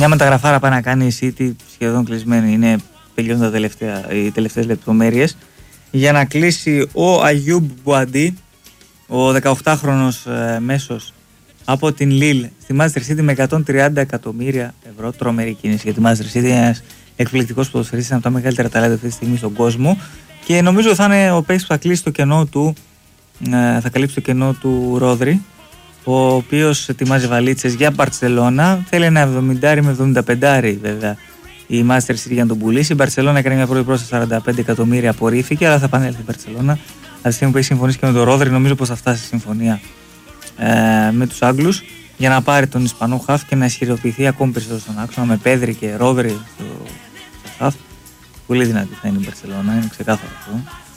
Μια μεταγραφάρα πάει να κάνει η City σχεδόν κλεισμένη. Είναι τελειώνουν οι τελευταίες λεπτομέρειες. Για να κλείσει ο Αγιούμπ Μπουαντί, ο 18χρονος μέσος από την Λίλ στη Manchester City με 130 εκατομμύρια ευρώ. Τρομερή κίνηση για τη Manchester City. Ένας εκπληκτικός ποδοσφαιριστής, από τα μεγαλύτερα ταλέντα αυτή τη στιγμή στον κόσμο. Και νομίζω θα είναι ο παίκτης που θα κλείσει το κενό του, θα καλύψει το κενό του Ρόδρυ, ο οποίος ετοιμάζει βαλίτσες για Μπαρτσελώνα. Θέλει ένα 70 με 75 βέβαια η Manchester City για να τον πουλήσει. Η Μπαρτσελώνα έκανε μια πρώτη πρόσθεση 45 εκατομμύρια, απορρίφθηκε, αλλά θα επανέλθει η Μπαρτσελώνα. Από τη στιγμή που έχει συμφωνήσει και με τον Ρόδρυ, νομίζω πως θα φτάσει σε συμφωνία με τους Άγγλους για να πάρει τον Ισπανό χαφ και να ισχυροποιηθεί ακόμη περισσότερο στον άξονα με Πέδρη και Ρόδρυ στο χαφ. Πολύ δυνατή θα είναι η Μπαρτσελώνα, είναι ξεκάθαρο αυτό.